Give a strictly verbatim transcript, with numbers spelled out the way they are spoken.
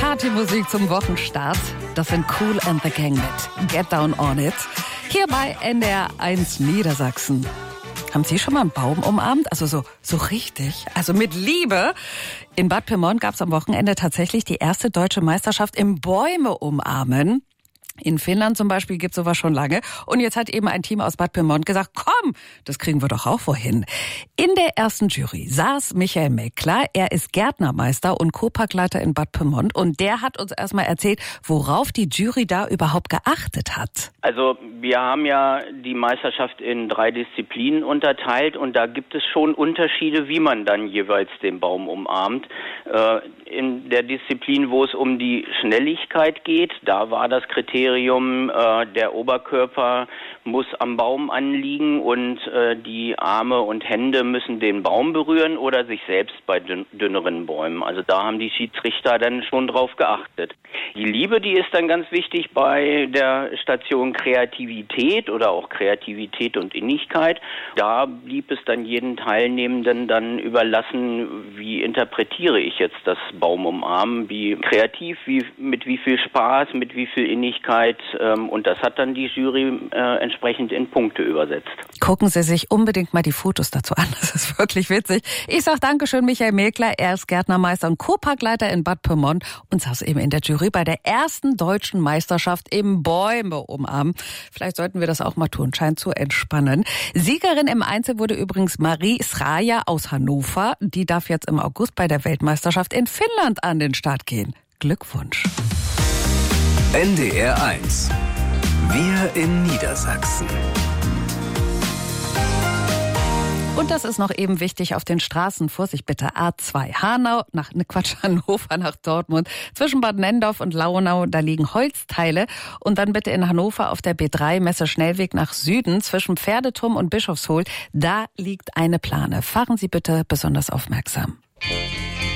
Partymusik zum Wochenstart. Das sind Kool and the Gang mit Get Down on It. Hier bei N D R eins Niedersachsen. Haben Sie schon mal einen Baum umarmt? Also so, so richtig? Also mit Liebe? In Bad Pyrmont gab es am Wochenende tatsächlich die erste deutsche Meisterschaft im Bäume umarmen. In Finnland zum Beispiel gibt's sowas schon lange. Und jetzt hat eben ein Team aus Bad Pyrmont gesagt, komm, das kriegen wir doch auch wohin. In der ersten Jury saß Michael Meckler. Er ist Gärtnermeister und Co-Parkleiter in Bad Pyrmont. Und der hat uns erstmal erzählt, worauf die Jury da überhaupt geachtet hat. Also wir haben ja die Meisterschaft in drei Disziplinen unterteilt. Und da gibt es schon Unterschiede, wie man dann jeweils den Baum umarmt. In der Disziplin, wo es um die Schnelligkeit geht, da war das Kriterium, Äh, der Oberkörper muss am Baum anliegen und äh, die Arme und Hände müssen den Baum berühren oder sich selbst bei dünn, dünneren Bäumen. Also da haben die Schiedsrichter dann schon drauf geachtet. Die Liebe, die ist dann ganz wichtig bei der Station Kreativität oder auch Kreativität und Innigkeit. Da blieb es dann jeden Teilnehmenden dann überlassen, wie interpretiere ich jetzt das Baum umarmen, wie kreativ, wie, mit wie viel Spaß, mit wie viel Innigkeit. Und das hat dann die Jury äh, entsprechend in Punkte übersetzt. Gucken Sie sich unbedingt mal die Fotos dazu an. Das ist wirklich witzig. Ich sage Dankeschön, Michael Meckler. Er ist Gärtnermeister und Co-Parkleiter in Bad Pyrmont und saß eben in der Jury bei der ersten deutschen Meisterschaft im Bäume umarmen. Vielleicht sollten wir das auch mal tun. Scheint zu entspannen. Siegerin im Einzel wurde übrigens Marie Sraja aus Hannover. Die darf jetzt im August bei der Weltmeisterschaft in Finnland an den Start gehen. Glückwunsch. N D R eins. Wir in Niedersachsen. Und das ist noch eben wichtig auf den Straßen. Vorsicht bitte. A zwei Hanau, nach, ne Quatsch, Hannover nach Dortmund. Zwischen Bad Nendorf und Launau, da liegen Holzteile. Und dann bitte in Hannover auf der B drei Messe Schnellweg nach Süden. Zwischen Pferdeturm und Bischofsholt, da liegt eine Plane. Fahren Sie bitte besonders aufmerksam.